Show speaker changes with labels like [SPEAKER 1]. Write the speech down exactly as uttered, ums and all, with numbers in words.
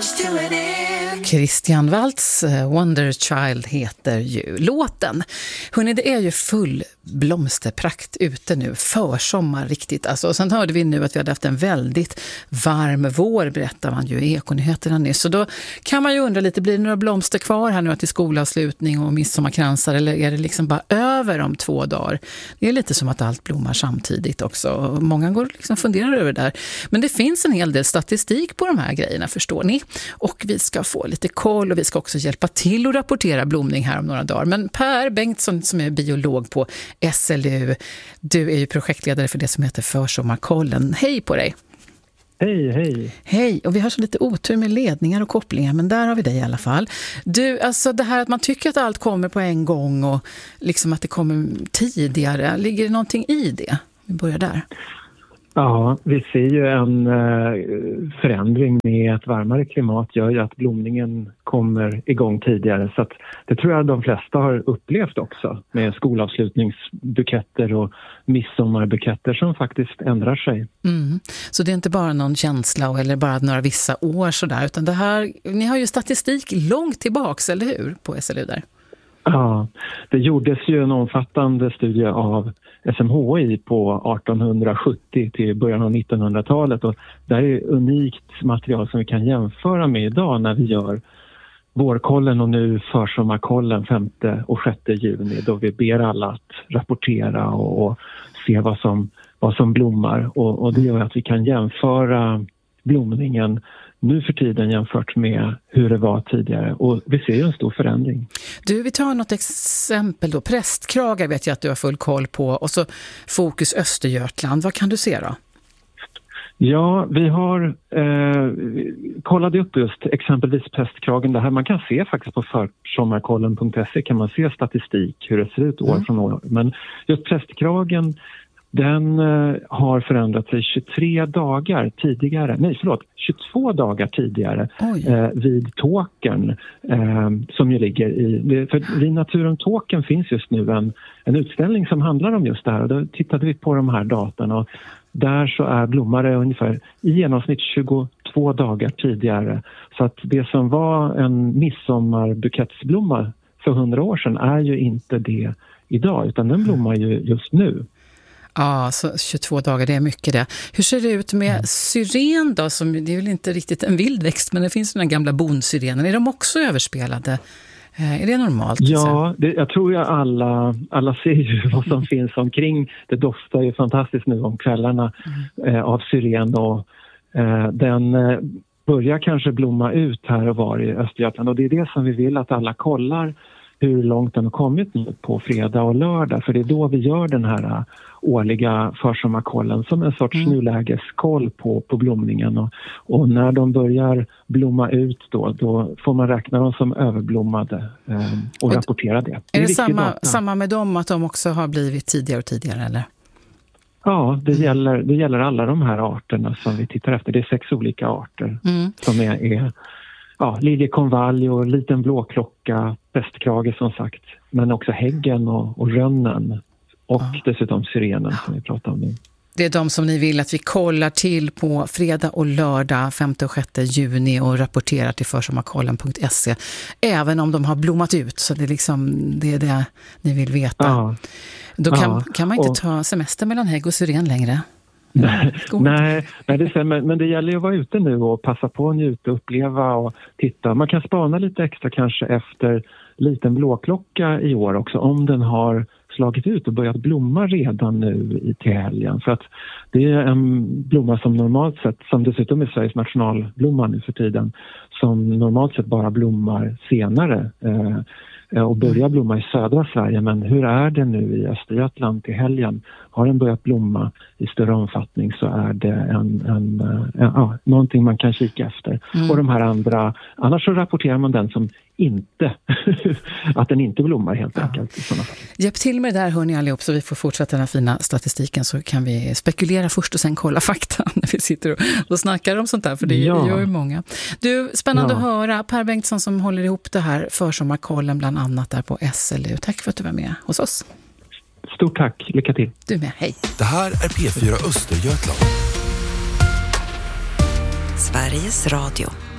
[SPEAKER 1] Christian Waltz Wonder Child heter ju låten. Hörrni, det är ju full blomsterprakt ute nu, försommar riktigt. Alltså, och sen hörde vi nu att vi hade haft en väldigt varm vår, berättar man ju i Ekonyheterna nyss. Så då kan man ju undra lite, blir det några blomster kvar här nu till skolavslutning och midsommarkransar, eller är det liksom bara över om två dagar? Det är lite som att allt blommar samtidigt också. Många går liksom funderar över det där. Men det finns en hel del statistik på de här grejerna, förstår ni? Och vi ska få lite koll och vi ska också hjälpa till att rapportera blomning här om några dagar. Men Per Bengtsson som är biolog på S L U, du är ju projektledare för det som heter Försommarkollen. Hej på dig!
[SPEAKER 2] Hej, hej!
[SPEAKER 1] Hej, och vi har så lite otur med ledningar och kopplingar, men där har vi dig i alla fall. Du, alltså det här att man tycker att allt kommer på en gång och liksom att det kommer tidigare, ligger det någonting i det? Vi börjar där.
[SPEAKER 2] Ja, vi ser ju en förändring med ett varmare klimat gör ju att blomningen kommer igång tidigare. Så att det tror jag de flesta har upplevt också med skolavslutningsbuketter och midsommarbuketter som faktiskt ändrar sig.
[SPEAKER 1] Mm. Så det är inte bara någon känsla eller bara några vissa år sådär, utan det här, ni har ju statistik långt tillbaks, eller hur, på S L U där?
[SPEAKER 2] Ja, det gjordes ju en omfattande studie av S M H I på artonhundrasjuttio till början av nittonhundratalet, och det här är unikt material som vi kan jämföra med idag när vi gör vårkollen och nu försommarkollen femte och sjätte juni, då vi ber alla att rapportera och, och se vad som, vad som blommar, och, och det gör att vi kan jämföra blomningen nu för tiden jämfört med hur det var tidigare, och vi ser ju en stor förändring.
[SPEAKER 1] Du, vi tar något exempel då. Prästkragar vet jag att du har full koll på, och så Fokus Östergötland. Vad kan du se då?
[SPEAKER 2] Ja, vi har eh, kollat upp just exempelvis prästkragen. Det här man kan se faktiskt på försommarkollen punkt se, kan man se statistik hur det ser ut år mm. från år. Men just prästkragen, den eh, har förändrat sig tjugotre dagar tidigare, nej förlåt, tjugotvå dagar tidigare eh, vid Tåkern eh, som ju ligger i, för vid Naturen Tåkern finns just nu en, en utställning som handlar om just det här, och då tittade vi på de här datan, och där så är blommare ungefär i genomsnitt tjugotvå dagar tidigare, så att det som var en midsommarbukettsblomma för hundra år sedan är ju inte det idag, utan den blommar ju just nu.
[SPEAKER 1] Ja, så tjugotvå dagar, det är mycket det. Hur ser det ut med mm. syren då? Som, det är väl inte riktigt en vildväxt, men det finns den gamla bondsyrenen. Är de också överspelade? Är det normalt?
[SPEAKER 2] Ja, det, jag tror ju alla, alla ser ju vad som finns omkring. Det doftar ju fantastiskt nu om kvällarna mm. eh, av syren, och eh, den eh, börjar kanske blomma ut här och var i Östergötland, och det är det som vi vill att alla kollar hur långt den har kommit nu på fredag och lördag, för det är då vi gör den här årliga försommarkollen som en sorts mm. nulägeskoll på, på blomningen, och, och när de börjar blomma ut då, då får man räkna dem som överblommade eh, och, och rapportera det.
[SPEAKER 1] det är, är det samma, samma med dem, att de också har blivit tidigare och tidigare, eller?
[SPEAKER 2] Ja, det gäller, det gäller alla de här arterna som vi tittar efter. Det är sex olika arter mm. som är, är ja, liljekonvalj och liten blåklocka, prästkrage som sagt, men också häggen och, och rönnen och ja. dessutom syrenen som vi pratar om nu.
[SPEAKER 1] Det är de som ni vill att vi kollar till på fredag och lördag femte och sjätte juni och rapporterar till försommarkollen punkt se, även om de har blommat ut, så det är liksom det, är det ni vill veta. Ja. Då kan, ja. kan man inte och, ta semester mellan hägg och syren längre.
[SPEAKER 2] Nej, nej, nej det är, men, men det gäller ju att vara ute nu och passa på att njuta, uppleva och titta. Man kan spana lite extra kanske efter liten blåklocka i år också, om den har slagit ut och börjat blomma redan nu i till helgen. För att det är en blomma som normalt sett, som dessutom är Sveriges nationalblomma nu för tiden, som normalt sett bara blommar senare eh, och börjar blomma i södra Sverige. Men hur är det nu i Östergötland till helgen? Har den börjat blomma i större omfattning, så är det en, en, en, ja, någonting man kan kika efter. Mm. Och de här andra, annars så rapporterar man den som inte, att den inte blommar helt ja. enkelt. I sådana fall.
[SPEAKER 1] Hjälp till med det där, hörni allihop, så vi får fortsätta den här fina statistiken, så kan vi spekulera först och sen kolla fakta när vi sitter och, och snackar om sånt där, för det ja. gör ju många. Du, spännande ja. att höra. Per Bengtsson som håller ihop det här försommarkollen bland annat där på S L U. Tack för att du var med hos oss.
[SPEAKER 2] Stort tack, lycka till.
[SPEAKER 1] Du med, hej.
[SPEAKER 3] Det här är P fyra Östergötland.
[SPEAKER 4] Sveriges Radio.